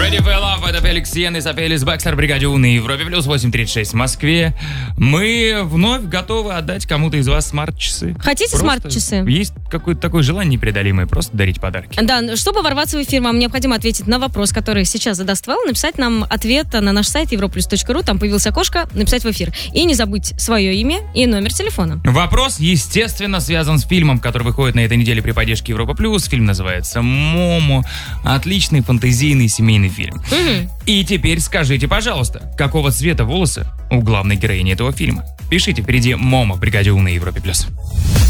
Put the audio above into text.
Ready for Love, это Феликс Йен и Софелис Бэкстер, бригаде У на Европе плюс 8:36 в Москве. Мы вновь готовы отдать кому-то из вас смарт-часы. Хотите смарт-часы? Есть какое-то такое желание непреодолимое, просто дарить подарки. Да, чтобы ворваться в эфир, вам необходимо ответить на вопрос, который сейчас задаст Вэл, написать нам ответ на наш сайт europlus.ru, там появилось окошко, написать в эфир. И не забудь свое имя и номер телефона. Вопрос, естественно, связан с фильмом, который выходит на этой неделе при поддержке Европа Плюс. Фильм называется «Момо». Отличный фэнтезийный семейный фильм. И теперь скажите, пожалуйста, какого цвета волосы у главной героини этого фильма? Пишите впереди «Момо» в бригаде У на Европе Плюс.